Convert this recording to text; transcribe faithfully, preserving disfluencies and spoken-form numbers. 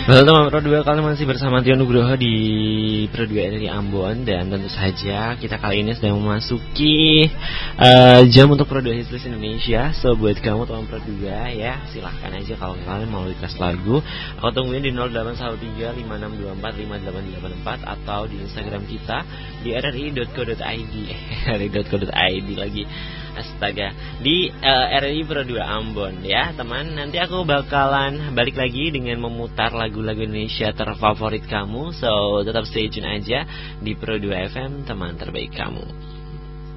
Betul teman Pro dua, kalian masih bersama Tio Nugroho di Pro dua R R I Ambon. Dan tentu saja kita kali ini sedang memasuki uh, jam untuk Pro dua Hitlist Indonesia. So buat kamu teman Pro dua ya, silahkan aja kalau kalian mau request lagu. Aku tungguin di nol delapan satu tiga lima enam dua empat lima delapan delapan empat atau di Instagram kita di r r i dot co dot i d r r i dot co dot i d lagi. Astaga, di uh, R R I Pro dua Ambon ya teman. Nanti aku bakalan balik lagi dengan memutar lagu-lagu Indonesia terfavorit kamu. So tetap stay tune aja di Pro dua F M, teman terbaik kamu.